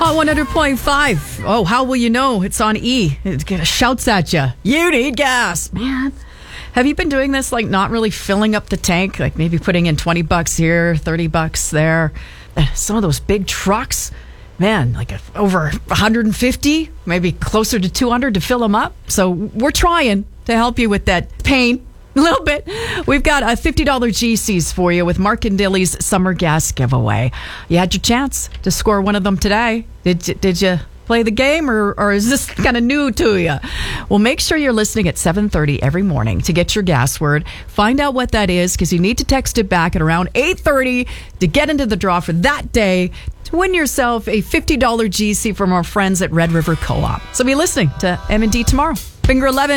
On 100.5. Oh, how will you know? It's on E. It shouts at you. You need gas, man. Have you been doing this, like not really filling up the tank? Like maybe putting in $20 here, $30 there. Some of those big trucks, man, like over 150, maybe closer to 200 to fill them up. So we're trying to help you with that pain. A little bit. We've got a $50 GCs for you with Mark and Dilly's summer gas giveaway. You had your chance to score one of them today. Did you play the game or is this kind of new to you? Well, make sure you're listening at 7:30 every morning to get your gas word. Find out what that is because you need to text it back at around 8:30 to get into the draw for that day to win yourself a $50 GC from our friends at Red River Co-op. So be listening to M&D tomorrow. Finger 11.